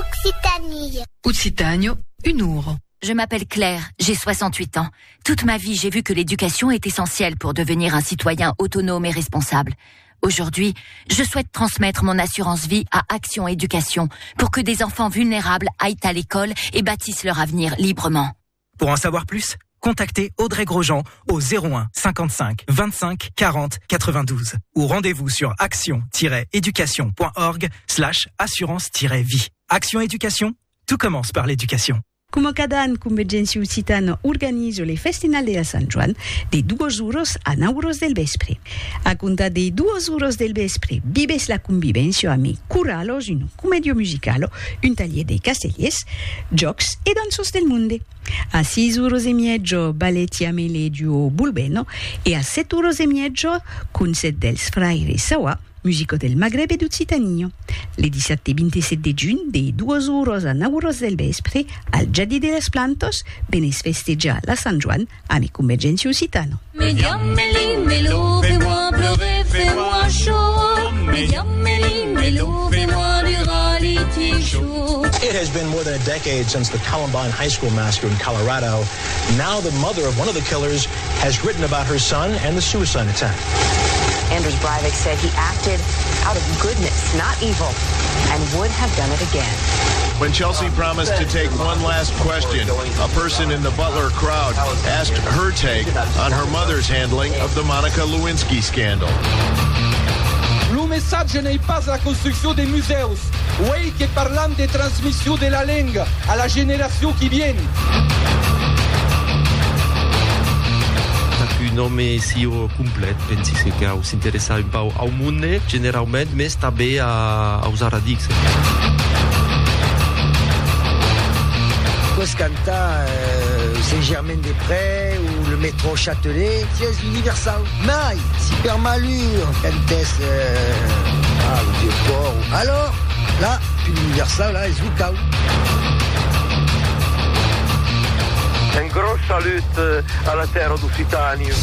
Occitanie. Occitânio, Unouro. Je m'appelle Claire, j'ai 68 ans. Toute ma vie, j'ai vu que l'éducation est essentielle pour devenir un citoyen autonome et responsable. Aujourd'hui, je souhaite transmettre mon assurance vie à Action Éducation pour que des enfants vulnérables aillent à l'école et bâtissent leur avenir librement. Pour en savoir plus, contactez Audrey Grosjean au 01 55 25 40 92 ou rendez-vous sur action-éducation.org/assurance-vie. Action Éducation, tout commence par l'éducation. Come cada an, Convergència Occitana organiza le festinale de Sant Joan de 2 euros a 9 euros del vespre. A comptar de 2 euros del vespre, vives la convivència amb curalos, un comedio musicalo, un taller de castellers, jocs e dansos del monde. A 6 euros e mezzo, balletti a mele duo Bulbeno e a 7 euros e mezzo, concert dels Fraire Sawa, musico del Maghreb e d'Occitania. Le 17 e 27 giugno, de 2 euros a 9 euros del vespre, al Giardí de les Plantos, benes festejar la Sant Joan amb Convergència Occitana. Mélo, fais-moi pleurer, fais-moi chaud. Mélo, fais-moi du reality show. It has been more than a decade since the Columbine High School massacre in Colorado. Now the mother of one of the killers has written about her son and the suicide attempt. Anders Breivik said he acted out of goodness, not evil, and would have done it again. When Chelsea promised to take one last question, a person in the Butler crowd asked her take on her mother's handling of the Monica Lewinsky scandal. Lo messaggio n'est pas la construction des museus, oui che parlam de transmission de la langue à la génération qui vient. Un nome CEO complet, pensi que us interessa un pau au monde, generalment, més també a usar radix. Coscanta, Saint-Germain-des-Prés ou le métro Châtelet, c'est Universal. Maï, super malure, Cantes, le Vieux-Port. Alors, là, puis l'Universal, là, est Zoukaou. Un gros salut alla terra d'Occitania.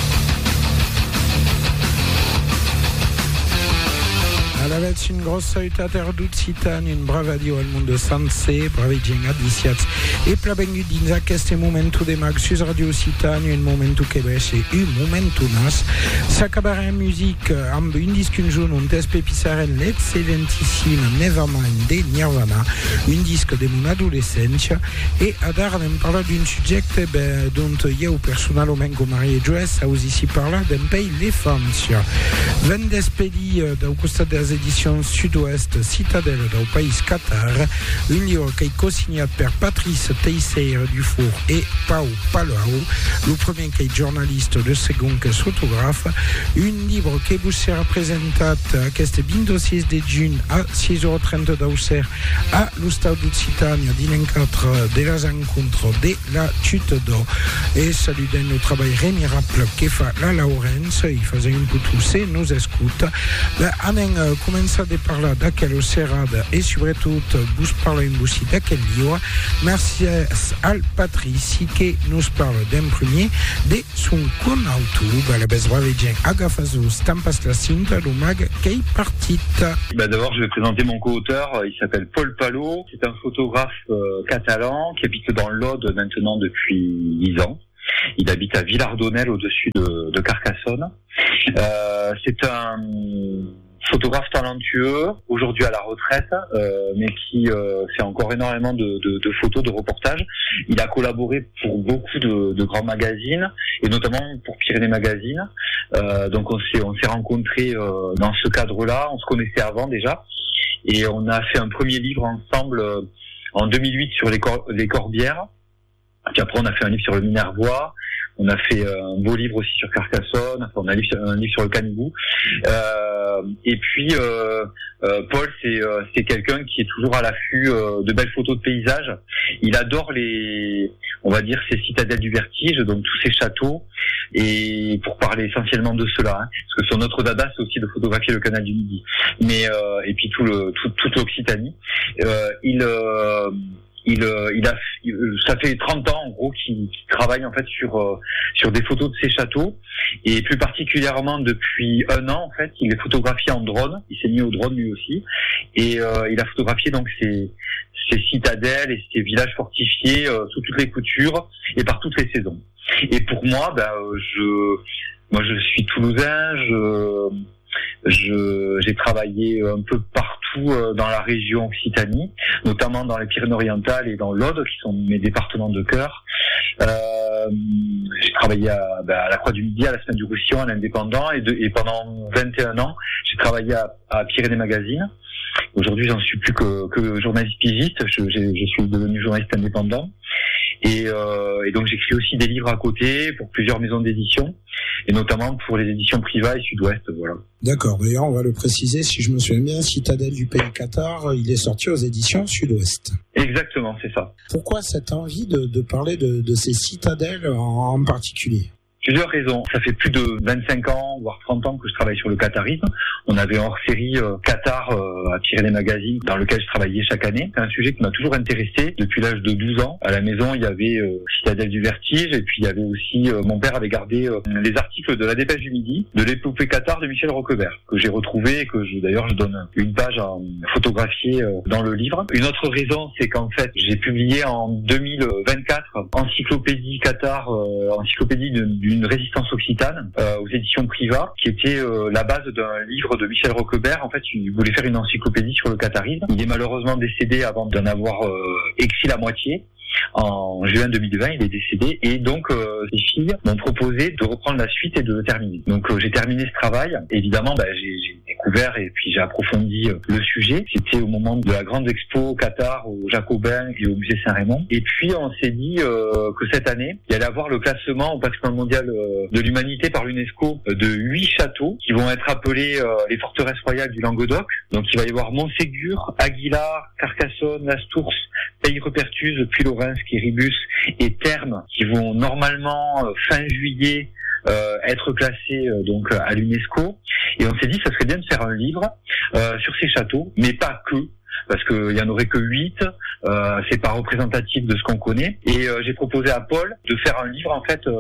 Aveți un gros salutateur d'Occitanie, un bravadio al mondo sense, bravi adviciats. E plabengut dins aquest momentu de Maxus Radio Occitanie, un momentu que vexe, un momentu nas. S'acabarà en music amb un disc conjunt on t'espepissaren l'excellentissime Nevermind de Nirvana, un disc de mon adolescència, e adar anem parlar d'un subjecte dont eu personalment com Maria Joes ausi parlar d'un pei l'enfància. Ven despedi del costat des edicions Sud-Ouest Citadelle del país Qatar, un llibre que est co-signat per Patrice Teixeira Dufour et Pau Palau, le premier qui est journaliste, le second qui est photographe, un livre que vous sera présentat aquest 26 de juny a 6h30 d'Auxerre a l'Hostal d'Occitania d'Inencatre de les rencontres de la Tutedo et saludant le travail remirable que fa la Laurence, il faisait un peu tousser, nous écoute. Anem començar de parlar d'aquella serrada e sobretot vos parla un bocí d'aquell llibre. Merci al Patrici que nos parla d'un primer de son conauto. La besbrave gent agafas-vos, tampas la cinta, le mag qu'est partit. D'abord, je vais présenter mon co-auteur. Il s'appelle Paul Palot. C'est un photographe catalan qui habite dans l'Aude maintenant depuis 10 ans. Il habite à Villardonnel au-dessus de Carcassonne. C'est un photographe talentueux, aujourd'hui à la retraite, mais qui fait encore énormément de photos, de reportages. Il a collaboré pour beaucoup de grands magazines, et notamment pour Pyrénées Magazine. Donc on s'est rencontrés dans ce cadre-là, on se connaissait avant déjà, et on a fait un premier livre ensemble en 2008 sur les Corbières. Puis après on a fait un livre sur le Minervois. On a fait un beau livre aussi sur Carcassonne. Enfin, on a un livre sur le Canigou. Et puis Paul, c'est quelqu'un qui est toujours à l'affût de belles photos de paysages. Il adore on va dire, ces citadelles du vertige, donc tous ces châteaux. Et pour parler essentiellement de cela, parce que son autre dada, c'est aussi de photographier le canal du Midi. Mais et puis toute l'Occitanie. Ça fait 30 ans en gros qu'il travaille en fait sur des photos de ces châteaux, et plus particulièrement depuis 1 an en fait, il est photographié en drone. Il s'est mis au drone lui aussi, et il a photographié donc ces citadelles et ces villages fortifiés sous toutes les coutures et par toutes les saisons. Et pour moi, je suis toulousain, j'ai travaillé un peu partout dans la région Occitanie, notamment dans les Pyrénées-Orientales et dans l'Aude, qui sont mes départements de cœur. J'ai travaillé à la Croix du Midi, à la Semaine du Roussillon, à l'Indépendant, et pendant 21 ans, j'ai travaillé à Pyrénées Magazine. Aujourd'hui, j'en suis plus que journaliste pigiste. Je suis devenu journaliste indépendant. Et donc j'écris aussi des livres à côté pour plusieurs maisons d'édition, et notamment pour les éditions Priva et Sud-Ouest, voilà. D'accord, d'ailleurs on va le préciser, si je me souviens bien, Citadelle du pays Qatar, il est sorti aux éditions Sud-Ouest. Exactement, c'est ça. Pourquoi cette envie de parler de ces citadelles en particulier ? Plusieurs raisons. Ça fait plus de 25 ans, voire 30 ans que je travaille sur le qatarisme. On avait un hors-série Qatar à Pyrénées Magazine, dans lequel je travaillais chaque année. C'est un sujet qui m'a toujours intéressé depuis l'âge de 12 ans. À la maison, il y avait Citadelle du Vertige, et puis il y avait aussi, mon père avait gardé les articles de la Dépêche du Midi, de l'épopée Qatar de Michel Roquebert, que j'ai retrouvé et que d'ailleurs je donne une page à photographier dans le livre. Une autre raison, c'est qu'en fait, j'ai publié en 2024 Encyclopédie Qatar, encyclopédie d'une résistance occitane aux éditions Priva, qui était la base d'un livre de Michel Roquebert. En fait, il voulait faire une encyclopédie sur le qatarisme. Il est malheureusement décédé avant d'en avoir écrit la moitié. En juin 2020, il est décédé, et donc ses filles m'ont proposé de reprendre la suite et de le terminer. Donc j'ai terminé ce travail. Évidemment, j'ai découvert et puis j'ai approfondi le sujet. C'était au moment de la grande expo au Qatar, au Jacobin et au musée Saint-Raymond. Et puis on s'est dit que cette année, il y allait avoir le classement au patrimoine mondial de l'humanité par l'UNESCO de 8 châteaux qui vont être appelés les forteresses royales du Languedoc. Donc il va y avoir Montségur, Aguilar, Carcassonne, Lastours, Pays-Repertuse, puis Quiribus et Termes, qui vont normalement fin juillet être classés donc à l'UNESCO. Et on s'est dit ça serait bien de faire un livre sur ces châteaux, mais pas que, parce qu'il y en aurait que 8, c'est pas représentatif de ce qu'on connaît. Et j'ai proposé à Paul de faire un livre en fait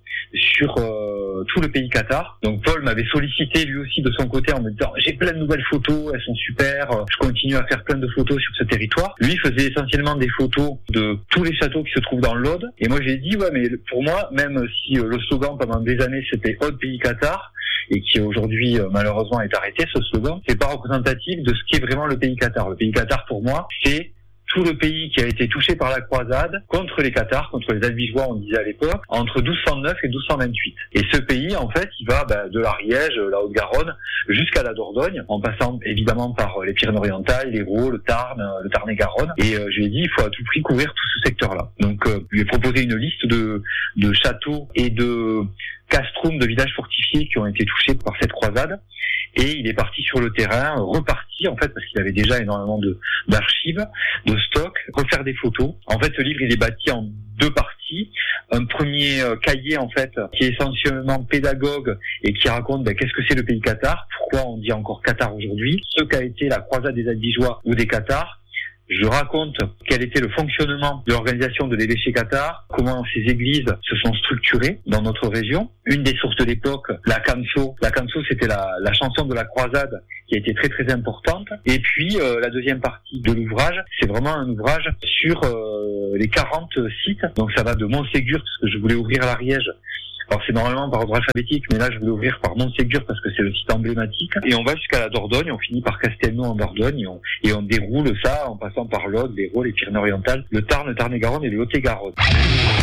sur tout le pays Qatar. Donc Paul m'avait sollicité lui aussi de son côté en me disant j'ai plein de nouvelles photos, elles sont super, je continue à faire plein de photos sur ce territoire. Lui faisait essentiellement des photos de tous les châteaux qui se trouvent dans l'Aude, et moi j'ai dit ouais, mais pour moi, même si le slogan pendant des années c'était Aude pays Qatar, et qui aujourd'hui malheureusement est arrêté, ce slogan, c'est pas représentatif de ce qu'est vraiment le pays Qatar. Le pays Qatar pour moi, c'est tout le pays qui a été touché par la croisade contre les Cathares, contre les Albigeois, on disait à l'époque, entre 1209 et 1228. Et ce pays, en fait, il va de l'Ariège, la Haute-Garonne, jusqu'à la Dordogne, en passant évidemment par les Pyrénées-Orientales, l'Hérault, le Tarn, le Tarn-et-Garonne. Et je lui ai dit, il faut à tout prix couvrir tout ce secteur-là. Donc, je lui ai proposé une liste de châteaux et de castrums, de villages fortifiés qui ont été touchés par cette croisade. Et il est parti sur le terrain, reparti en fait, parce qu'il avait déjà énormément d'archives, de stocks, refaire des photos. En fait, ce livre, il est bâti en 2 parties. Un premier cahier, en fait, qui est essentiellement pédagogue et qui raconte qu'est-ce que c'est le pays Qatar, pourquoi on dit encore Qatar aujourd'hui, ce qu'a été la croisade des Albigeois ou des Cathares. Je raconte quel était le fonctionnement de l'organisation de l'évêché Qatar, comment ces églises se sont structurées dans notre région. Une des sources de l'époque, la Kamso. La Kamso, c'était la chanson de la croisade qui a été très très importante. Et puis, la deuxième partie de l'ouvrage, c'est vraiment un ouvrage sur les 40 sites. Donc ça va de Montségur, parce que je voulais ouvrir l'Ariège. Alors c'est normalement par ordre alphabétique, mais là je voulais ouvrir par Montségur parce que c'est le site emblématique. Et on va jusqu'à la Dordogne, on finit par Castelnau en Dordogne, et on déroule ça en passant par l'Aude, l'Hérault, les Pyrénées-Orientales, le Tarn, le Tarn-et-Garonne et le Lot-et-Garonne.